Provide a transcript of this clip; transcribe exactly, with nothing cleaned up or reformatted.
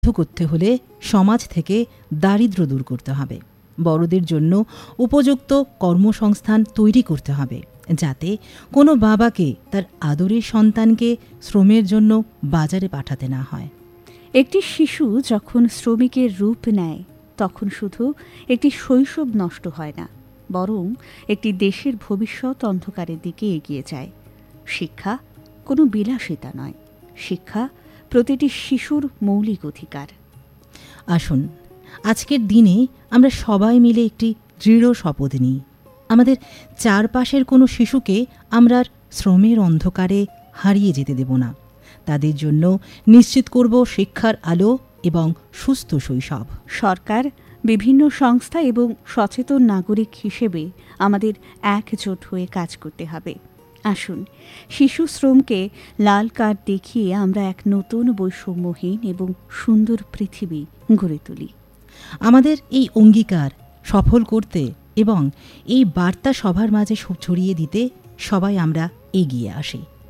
করতে হলে সমাজ থেকে দারিদ্র্য দূর করতে হবে। বড়দের জন্য উপযুক্ত কর্মসংস্থান তৈরি করতে হবে, যাতে কোনো বাবাকে তার আদরের সন্তানকে শ্রমের জন্য বাজারে পাঠাতে না হয়। একটি শিশু যখন শ্রমিকের রূপ নেয়, তখন শুধু একটি শৈশব নষ্ট হয় না, বরং একটি দেশের ভবিষ্যৎ অন্ধকারের দিকে এগিয়ে যায়। শিক্ষা কোনো বিলাসিতা নয়, শিক্ষা প্রতিটি শিশুর মৌলিক অধিকার। আসুন আজকের দিনে আমরা সবাই মিলে একটি দৃঢ় শপথ নিই। আমাদের চারপাশের কোনো শিশুকে আমরা শ্রমের অন্ধকারে হারিয়ে যেতে দেব না। তাদের জন্য নিশ্চিত করব শিক্ষার আলো এবং সুস্থ শৈশব। সরকার, বিভিন্ন সংস্থা এবং সচেতন নাগরিক হিসেবে আমাদের একজোট হয়ে কাজ করতে হবে। আসুন শিশু শ্রমকে লাল কার্ড দেখিয়ে আমরা এক নতুন বৈষম্যহীন এবং সুন্দর পৃথিবী গড়ে তুলি। আমাদের এই অঙ্গীকার সফল করতে এবং এই বার্তা সবার মাঝে ছড়িয়ে দিতে সবাই আমরা এগিয়ে আসি।